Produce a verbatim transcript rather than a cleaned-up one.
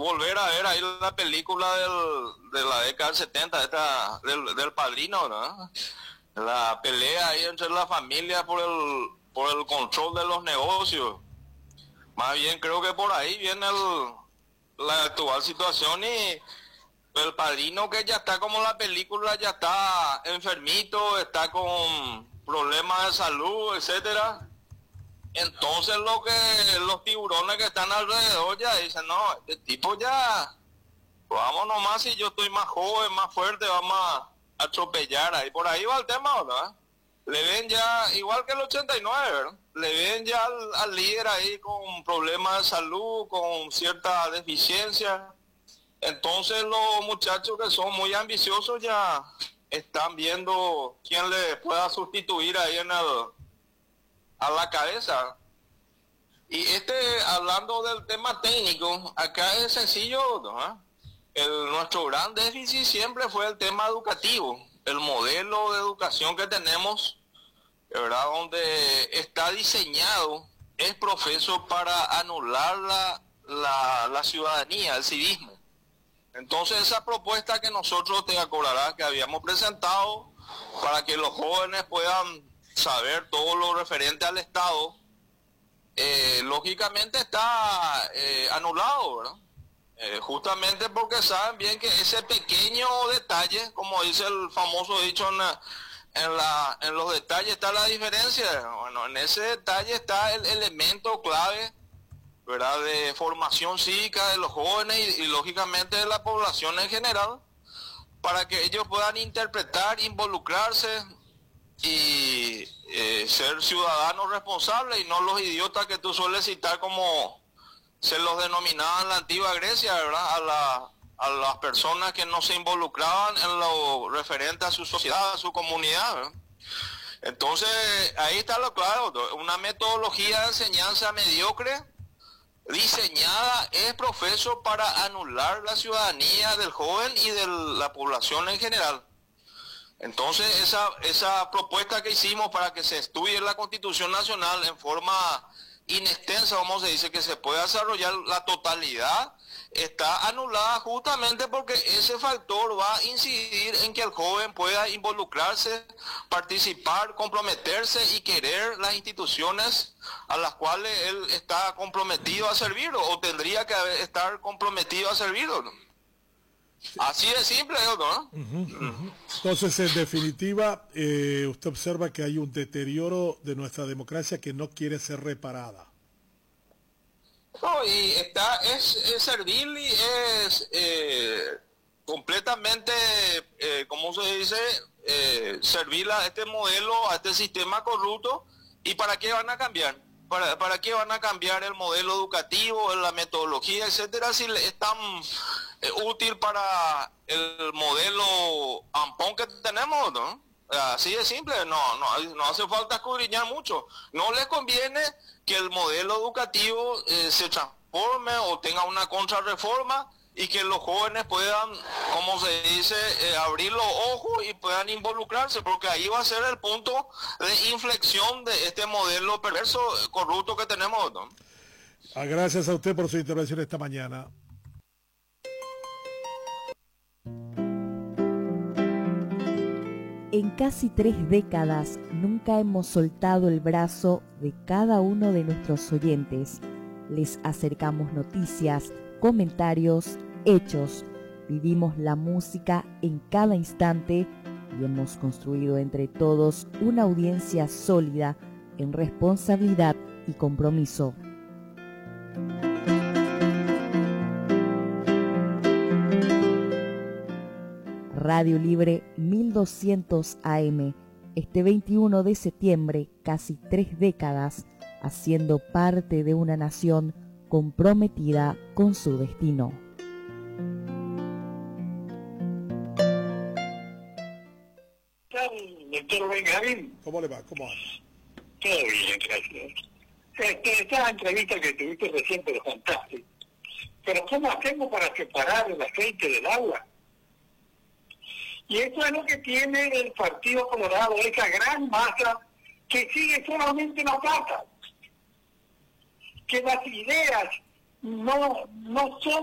volver a ver ahí la película del, de la década del setenta, esta, del, del Padrino, ¿no? La pelea ahí entre la familia por el, por el control de los negocios. Más bien creo que por ahí viene el, la actual situación, y el Padrino, que ya está como la película, ya está enfermito, está con problemas de salud, etcétera. Entonces lo que los tiburones que están alrededor ya dicen, no, este tipo ya, vamos nomás, si yo estoy más joven, más fuerte, vamos a atropellar ahí. Por ahí va el tema, ¿verdad? Le ven ya, igual que el ochenta y nueve, ¿verdad? Le ven ya al, al líder ahí con problemas de salud, con cierta deficiencia. Entonces los muchachos que son muy ambiciosos ya están viendo quién le pueda sustituir ahí en el, a la cabeza. Y este, hablando del tema técnico, acá es sencillo, ¿no? El, nuestro gran déficit siempre fue el tema educativo, el modelo de educación que tenemos, ¿verdad? Donde está diseñado, es profeso para anular la, la, la ciudadanía, el civismo. Entonces esa propuesta que nosotros, te acordarás, que habíamos presentado para que los jóvenes puedan saber todo lo referente al Estado, eh, lógicamente está eh, anulado, ¿verdad? Eh, justamente porque saben bien que ese pequeño detalle, como dice el famoso dicho, en, la, en, la, en los detalles está la diferencia. Bueno, en ese detalle está el elemento clave, ¿verdad?, de formación cívica de los jóvenes y, y lógicamente de la población en general, para que ellos puedan interpretar, involucrarse y eh, ser ciudadanos responsables, y no los idiotas que tú sueles citar como se los denominaba en la antigua Grecia, ¿verdad?, a, la, a las personas que no se involucraban en lo referente a su sociedad, a su comunidad, ¿verdad? Entonces ahí está lo claro, una metodología de enseñanza mediocre, diseñada es profeso para anular la ciudadanía del joven y de la población en general. Entonces esa, esa propuesta que hicimos para que se estudie la Constitución Nacional en forma inextensa, como se dice, que se pueda desarrollar la totalidad, está anulada justamente porque ese factor va a incidir en que el joven pueda involucrarse, participar, comprometerse y querer las instituciones a las cuales él está comprometido a servir, o tendría que estar comprometido a servir, ¿no? Así de simple, ¿no? Uh-huh, uh-huh. Entonces, en definitiva, eh, usted observa que hay un deterioro de nuestra democracia que no quiere ser reparada. No, y está, es, es servil y es eh, completamente, eh, ¿cómo se dice?, eh, servil a este modelo, a este sistema corrupto. ¿Y para qué van a cambiar? ¿Para, para qué van a cambiar el modelo educativo, la metodología, etcétera, si es tan eh, útil para el modelo ampón que tenemos, ¿no? Así de simple, no, no, no hace falta escudriñar mucho. No les conviene que el modelo educativo eh, se transforme o tenga una contrarreforma y que los jóvenes puedan, como se dice, eh, abrir los ojos y puedan involucrarse, porque ahí va a ser el punto de inflexión de este modelo perverso, corrupto que tenemos, ¿no? Ah, gracias a usted por su intervención esta mañana. En casi tres décadas nunca hemos soltado el brazo de cada uno de nuestros oyentes. Les acercamos noticias, comentarios, hechos. Vivimos la música en cada instante y hemos construido entre todos una audiencia sólida en responsabilidad y compromiso. Radio Libre mil doscientos A M, este veintiuno de septiembre, casi tres décadas, haciendo parte de una nación comprometida con su destino. Doctor Benjamín. ¿Cómo le va? ¿Cómo anda? Todo bien, gracias. Este, esta entrevista que tuviste recién, pero fantástica. Pero ¿cómo hacemos para separar el aceite del agua? Y eso es lo que tiene el Partido Colorado, esa gran masa que sigue solamente la plata. Que las ideas no, no son